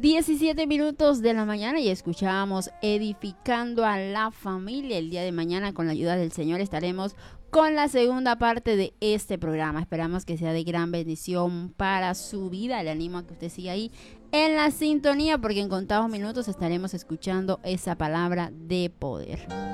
17 minutos de la mañana y escuchábamos Edificando a la Familia. El día de mañana, con la ayuda del Señor, estaremos con la segunda parte de este programa. Esperamos que sea de gran bendición para su vida. Le animo a que usted siga ahí en la sintonía, porque en contados minutos estaremos escuchando esa palabra de poder.